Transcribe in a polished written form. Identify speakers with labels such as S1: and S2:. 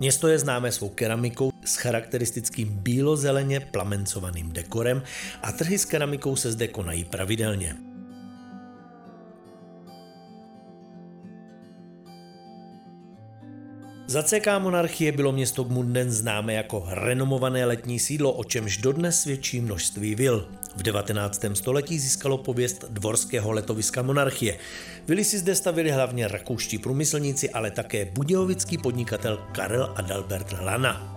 S1: Město je známé svou keramikou s charakteristickým bílozeleně plamencovaným dekorem a trhy s keramikou se zde konají pravidelně. Za CK monarchie bylo město Gmunden známé jako renomované letní sídlo, o čemž dodnes svědčí množství vil. V 19. století získalo pověst dvorského letoviska monarchie. Vily si zde stavili hlavně rakouští průmyslníci, ale také budějovický podnikatel Karel Adalbert Lana.